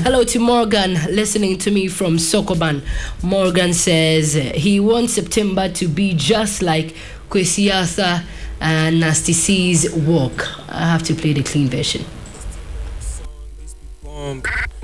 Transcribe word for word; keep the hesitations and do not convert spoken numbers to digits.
hello to Morgan, listening to me from Sokoban. Morgan says he wants September to be just like Kwesi Arthur and Nasty C's Walk. I have to play the clean version.